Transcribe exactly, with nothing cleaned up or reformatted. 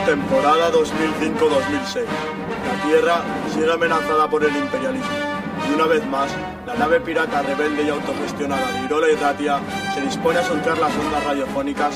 Temporada dos mil cinco dos mil seis. La Tierra sigue amenazada por el imperialismo. Y una vez más, la nave pirata rebelde y autogestionada de Irola y Ratia se dispone a soltar las ondas radiofónicas